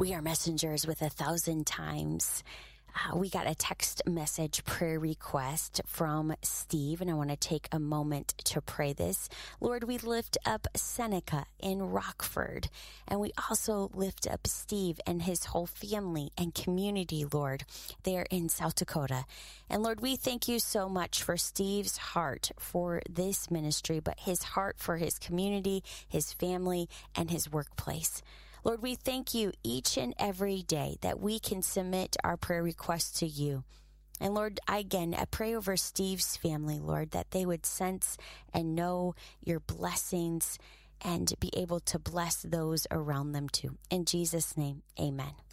We are messengers with 1,000 times. We got a text message prayer request from Steve, and I want to take a moment to pray this. Lord, we lift up Seneca in Rockford, and we also lift up Steve and his whole family and community, Lord, there in South Dakota. And Lord, we thank you so much for Steve's heart for this ministry, but his heart for his community, his family, and his workplace. Lord, we thank you each and every day that we can submit our prayer requests to you. And Lord, I pray over Steve's family, Lord, that they would sense and know your blessings and be able to bless those around them too. In Jesus' name, amen.